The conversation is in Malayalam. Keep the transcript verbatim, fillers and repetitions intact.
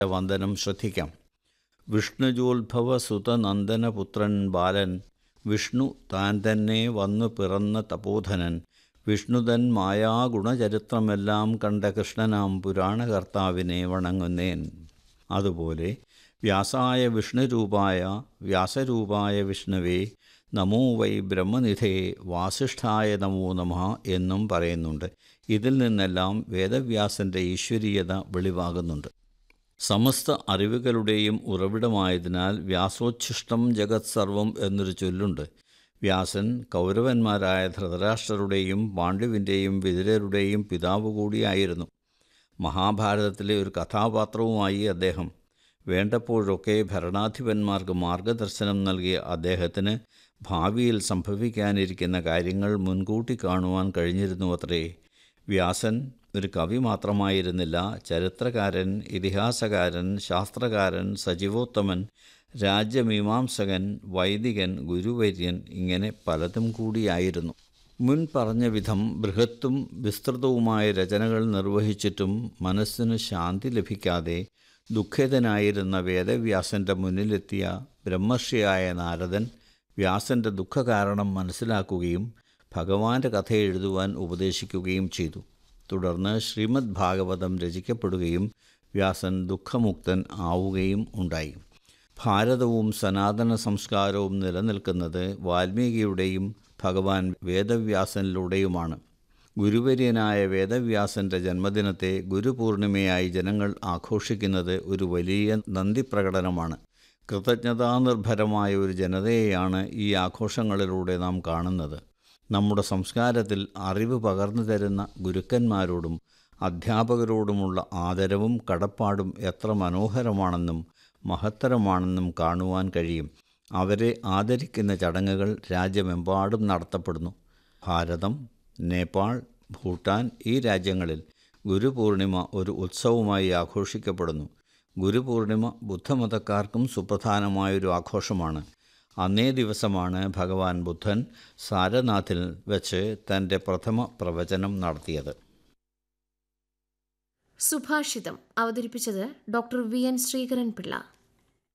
വന്ദനം ശ്രദ്ധിക്കാം. വിഷ്ണുജോത്ഭവ സുതനന്ദനപുത്രൻ ബാലൻ, വിഷ്ണു താൻ തന്നെ വന്നു പിറന്ന തപോധനൻ, വിഷ്ണുതൻ മായാഗുണചരിത്രമെല്ലാം കണ്ട കൃഷ്ണനാം പുരാണകർത്താവിനെ വണങ്ങുന്നേൻ. അതുപോലെ വ്യാസായ വിഷ്ണുരൂപായ വ്യാസരൂപായ വിഷ്ണുവേ നമോ വൈ ബ്രഹ്മനിധേ വാസിഷ്ഠായ നമോ നമഃ എന്നും പറയുന്നുണ്ട്. ഇതിൽ നിന്നെല്ലാം വേദവ്യാസൻ്റെ ഈശ്വരീയത വെളിവാകുന്നുണ്ട്. സമസ്ത അറിവുകളുടെയും ഉറവിടമായതിനാൽ വ്യാസോച്ഛിഷ്ടം ജഗത് സർവം എന്നൊരു ചൊല്ലുണ്ട്. വ്യാസൻ കൗരവന്മാരായ ധൃതരാഷ്ട്രരുടെയും പാണ്ഡുവിൻ്റെയും വിതുരരുടെയും പിതാവ് കൂടിയായിരുന്നു. മഹാഭാരതത്തിലെ ഒരു കഥാപാത്രവുമായി അദ്ദേഹം. വേണ്ടപ്പോഴൊക്കെ ഭരണാധിപന്മാർക്ക് മാർഗദർശനം നൽകിയ അദ്ദേഹത്തിന് ഭാവിയിൽ സംഭവിക്കാനിരിക്കുന്ന കാര്യങ്ങൾ മുൻകൂട്ടി കാണുവാൻ കഴിഞ്ഞിരുന്നു അത്രേ. വ്യാസൻ ഒരു കവി മാത്രമായിരുന്നില്ല. ചരിത്രകാരൻ, ഇതിഹാസകാരൻ, ശാസ്ത്രകാരൻ, സജീവോത്തമൻ, രാജ്യമീമാംസകൻ, വൈദികൻ, ഗുരുവര്യൻ, ഇങ്ങനെ പലതും കൂടിയായിരുന്നു. മുൻ പറഞ്ഞ വിധം ബൃഹത്തും വിസ്തൃതവുമായ രചനകൾ നിർവഹിച്ചിട്ടും മനസ്സിന് ശാന്തി ലഭിക്കാതെ ദുഃഖിതനായിരുന്ന വേദവ്യാസൻ്റെ മുന്നിലെത്തിയ ബ്രഹ്മർഷിയായ നാരദൻ വ്യാസൻ്റെ ദുഃഖകാരണം മനസ്സിലാക്കുകയും ഭഗവാന്റെ കഥ എഴുതുവാൻ ഉപദേശിക്കുകയും ചെയ്തു. തുടർന്ന് ശ്രീമദ് ഭാഗവതം രചിക്കപ്പെടുകയും വ്യാസൻ ദുഃഖമുക്തൻ ആവുകയും ഉണ്ടായി. ഭാരതവും സനാതന സംസ്കാരവും നിലനിൽക്കുന്നത് വാൽമീകിയുടെയും ഭഗവാൻ വേദവ്യാസനിലൂടെയുമാണ്. ഗുരുവര്യനായ വേദവ്യാസൻ്റെ ജന്മദിനത്തെ ഗുരുപൂർണിമയായി ജനങ്ങൾ ആഘോഷിക്കുന്നത് ഒരു വലിയ നന്ദിപ്രകടനമാണ്. കൃതജ്ഞതാനിർഭരമായ ഒരു ജനതയെയാണ് ഈ ആഘോഷങ്ങളിലൂടെ നാം കാണുന്നത്. നമ്മുടെ സംസ്കാരത്തിൽ അറിവ് പകർന്നു തരുന്ന ഗുരുക്കന്മാരോടും അധ്യാപകരോടുമുള്ള ആദരവും കടപ്പാടും എത്ര മനോഹരമാണെന്നും മഹത്തരമാണെന്നും കാണുവാൻ കഴിയും. അവരെ ആദരിക്കുന്ന ചടങ്ങുകൾ രാജ്യമെമ്പാടും നടത്തപ്പെടുന്നു. ഭാരതം, നേപ്പാൾ, ഭൂട്ടാൻ ഈ രാജ്യങ്ങളിൽ ഗുരുപൂർണിമ ഒരു ഉത്സവമായി ആഘോഷിക്കപ്പെടുന്നു. ഗുരുപൂർണിമ ബുദ്ധമതക്കാർക്കും സുപ്രധാനമായൊരു ആഘോഷമാണ്. അന്നേ ദിവസമാണ് ഭഗവാൻ ബുദ്ധൻ സാരനാഥിൽ വെച്ച് തൻ്റെ പ്രഥമ പ്രവചനം നടത്തിയത്. സുഭാഷിതം അവതരിപ്പിച്ചത് doctor V N Sreekaran Pillai.